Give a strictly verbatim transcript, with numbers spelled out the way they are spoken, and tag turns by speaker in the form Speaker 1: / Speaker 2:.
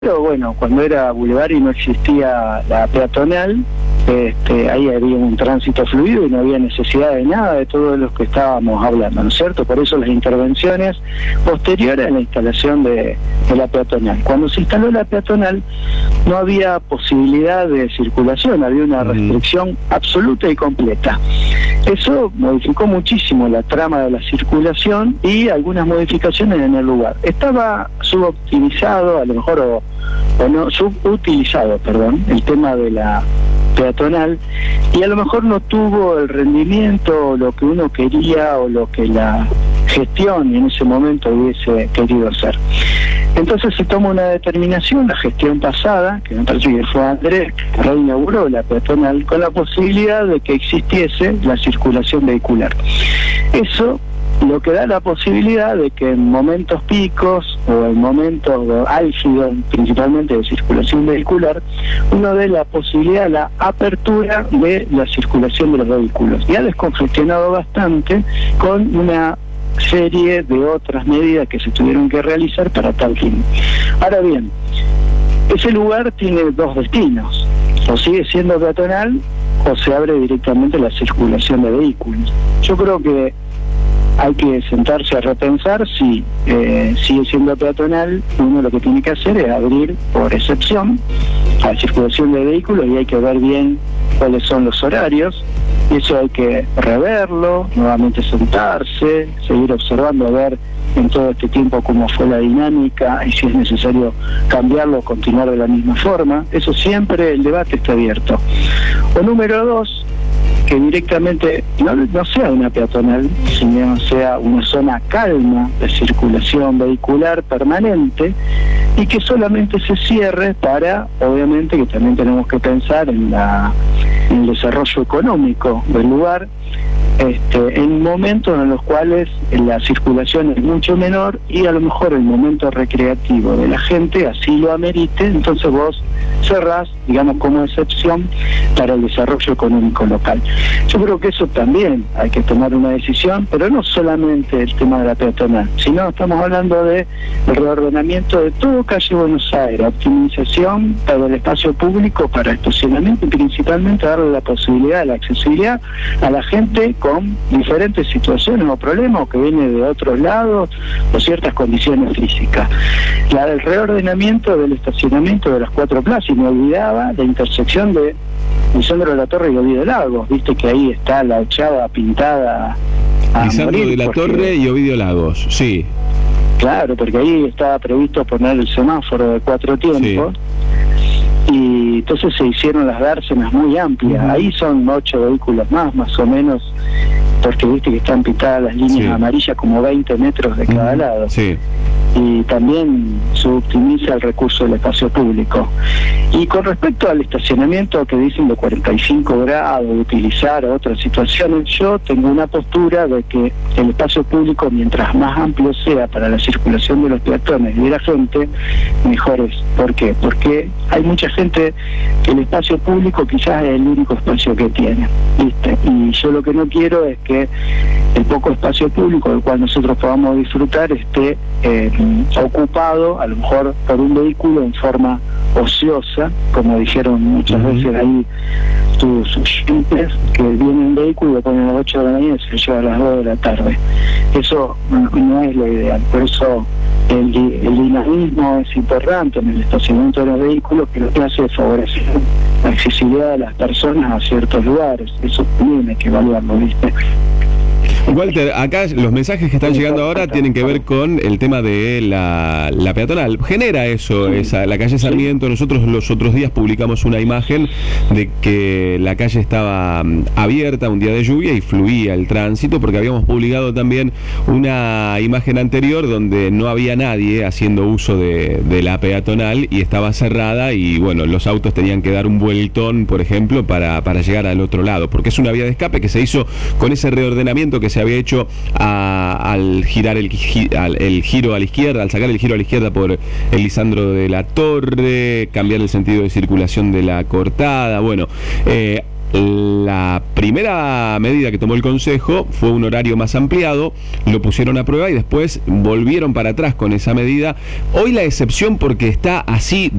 Speaker 1: Pero bueno, cuando era Boulevard y no existía la peatonal, este, ahí había un tránsito fluido y no había necesidad de nada de todo lo que estábamos hablando, ¿no es cierto? Por eso las intervenciones posteriores a la instalación de, de la peatonal. Cuando se instaló la peatonal no había posibilidad de circulación, había una restricción absoluta y completa. Eso modificó muchísimo la trama de la circulación y algunas modificaciones en el lugar. Estaba suboptimizado, a lo mejor, o, o no, subutilizado, perdón, el tema de la peatonal, y a lo mejor no tuvo el rendimiento o lo que uno quería o lo que la gestión en ese momento hubiese querido hacer. Entonces se toma una determinación, la gestión pasada, que me parece que fue Andrés, que reinauguró la peatonal con la posibilidad de que existiese la circulación vehicular. Eso lo que da la posibilidad de que en momentos picos o en momentos álgidos, principalmente de circulación vehicular, uno dé la posibilidad, la apertura de la circulación de los vehículos. Y ha descongestionado bastante con una serie de otras medidas que se tuvieron que realizar para tal fin. Ahora bien, ese lugar tiene dos destinos: o sigue siendo peatonal o se abre directamente la circulación de vehículos. Yo creo que hay que sentarse a repensar si eh, sigue siendo peatonal. Uno lo que tiene que hacer es abrir por excepción a la circulación de vehículos y hay que ver bien cuáles son los horarios. Y eso hay que reverlo, nuevamente sentarse, seguir observando, a ver en todo este tiempo cómo fue la dinámica y si es necesario cambiarlo o continuar de la misma forma. Eso siempre, el debate está abierto. O número dos, que directamente no, no sea una peatonal, sino sea una zona calma de circulación vehicular permanente y que solamente se cierre para, obviamente que también tenemos que pensar en, la, en el desarrollo económico del lugar, este, en momentos en los cuales la circulación es mucho menor y a lo mejor el momento recreativo de la gente así lo amerite, entonces vos cerrás, digamos, como excepción para el desarrollo económico local. Yo creo que eso también hay que tomar una decisión, pero no solamente el tema de la peatonal, sino estamos hablando de el reordenamiento de todo calle Buenos Aires, optimización del espacio público para estacionamiento y principalmente darle la posibilidad, la accesibilidad a la gente con diferentes situaciones o problemas o que viene de otros lados o ciertas condiciones físicas. La, el reordenamiento del estacionamiento de las cuatro plazas, y me olvidaba la intersección de Lisandro de la Torre y Ovidio Lagos, viste que ahí está la ochava pintada a
Speaker 2: Lisandro
Speaker 1: morir,
Speaker 2: de la
Speaker 1: porque,
Speaker 2: Torre y Ovidio Lagos, sí.
Speaker 1: Claro, porque ahí estaba previsto poner el semáforo de cuatro tiempos, sí. Y entonces se hicieron las dársenas muy amplias. Uh-huh. Ahí son ocho vehículos más, más o menos, porque viste que están pintadas las líneas, sí, amarillas como veinte metros de cada uh-huh. lado. Sí. Y también se optimiza el recurso del espacio público. Y con respecto al estacionamiento que dicen de cuarenta y cinco grados, de utilizar otras situaciones, yo tengo una postura de que el espacio público, mientras más amplio sea para la circulación de los peatones y de la gente, mejor es. ¿Por qué? Porque hay mucha gente que el espacio público quizás es el único espacio que tiene, ¿viste? Y yo lo que no quiero es que el poco espacio público del cual nosotros podamos disfrutar esté eh, ocupado a lo mejor por un vehículo en forma ociosa, como dijeron muchas uh-huh. veces ahí tus oyentes, que viene un vehículo y lo ponen a las ocho de la mañana y se lleva a las dos de la tarde. Eso no, no es lo ideal. Por eso el, el dinamismo es importante en el estacionamiento de los vehículos, que lo que hace es favorecer la accesibilidad de las personas a ciertos lugares. Eso también hay que evaluarlo, ¿viste?
Speaker 2: Walter, acá los mensajes que están llegando ahora tienen que ver con el tema de la, la peatonal. Genera eso, esa, la calle Sarmiento. Nosotros los otros días publicamos una imagen de que la calle estaba abierta un día de lluvia y fluía el tránsito, porque habíamos publicado también una imagen anterior donde no había nadie haciendo uso de, de la peatonal y estaba cerrada y bueno, los autos tenían que dar un vueltón, por ejemplo, para, para llegar al otro lado, porque es una vía de escape que se hizo con ese reordenamiento que se había hecho a, al girar el, al, el giro a la izquierda, al sacar el giro a la izquierda por el Lisandro de la Torre, cambiar el sentido de circulación de la cortada. Bueno, eh, La primera medida que tomó el Consejo fue un horario más ampliado, lo pusieron a prueba y después volvieron para atrás con esa medida. Hoy la excepción, porque está así